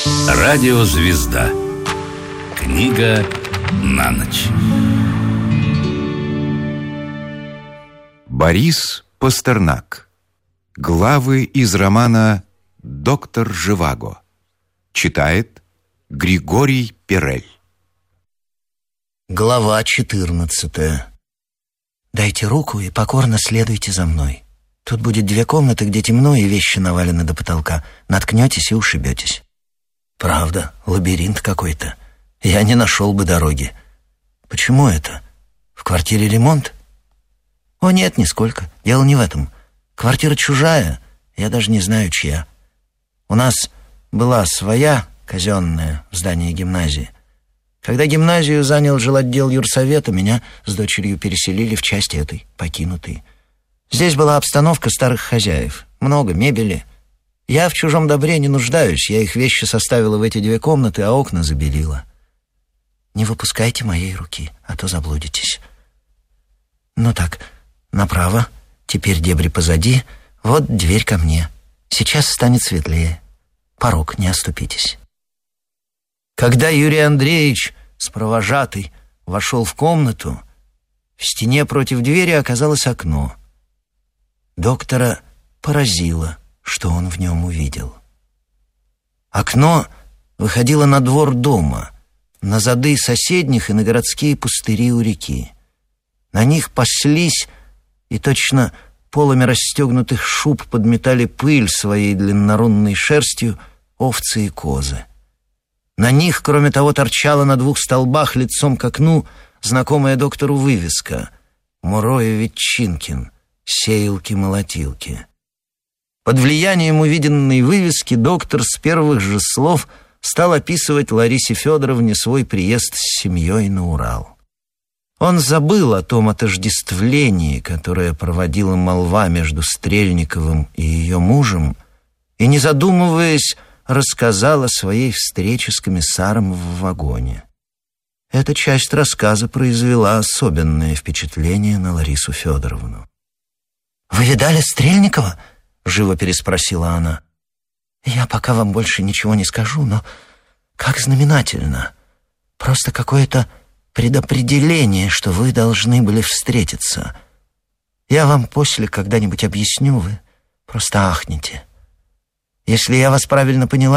Радиозвезда. Книга на ночь. Борис Пастернак. Главы из романа «Доктор Живаго». Читает Григорий Перель. Глава 14. Дайте руку и покорно следуйте за мной. Тут будет 2 комнаты, где темно и вещи навалены до потолка. Наткнетесь и ушибетесь. Правда, лабиринт какой-то. Я не нашел бы дороги. Почему это? В квартире ремонт? О, нет, нисколько. Дело не в этом. Квартира чужая, я даже не знаю, чья. У нас была своя, казенная, в здании гимназии. Когда гимназию занял жилотдел юрсовета, меня с дочерью переселили в часть этой, покинутой. Здесь была обстановка старых хозяев, много мебели. Я в чужом добре не нуждаюсь, я их вещи составила в эти 2 комнаты, а окна забелила. Не выпускайте моей руки, а то заблудитесь. Ну так, направо, теперь дебри позади, вот дверь ко мне. Сейчас станет светлее. Порог, не оступитесь. Когда Юрий Андреевич с провожатой вошел в комнату, в стене против двери оказалось окно. Доктора поразило, что он в нем увидел. Окно выходило на двор дома, на зады соседних и на городские пустыри у реки. На них паслись и точно полами расстегнутых шуб подметали пыль своей длиннорунной шерстью овцы и козы. На них, кроме того, торчала на 2 столбах лицом к окну знакомая доктору вывеска «Муро и Ветчинкин. Сеялки-молотилки». Под влиянием увиденной вывески доктор с первых же слов стал описывать Ларисе Федоровне свой приезд с семьей на Урал. Он забыл о том отождествлении, которое проводила молва между Стрельниковым и ее мужем, и, не задумываясь, рассказал о своей встрече с комиссаром в вагоне. Эта часть рассказа произвела особенное впечатление на Ларису Федоровну. «Вы видали Стрельникова?» — живо переспросила она. «Я пока вам больше ничего не скажу, но как знаменательно. Просто какое-то предопределение, что вы должны были встретиться. Я вам после когда-нибудь объясню, вы просто ахнете. Если я вас правильно поняла,